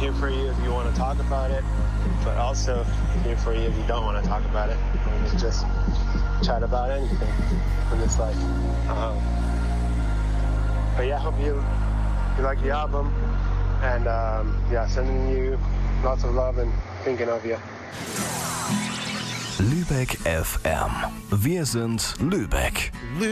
here for you if you want to talk about it, but also here for you if you don't want to talk about it. We can just chat about anything in this life. But yeah, I hope you like the album, and yeah, sending you lots of love and thinking of you. Lübeck FM. Wir sind Lübeck.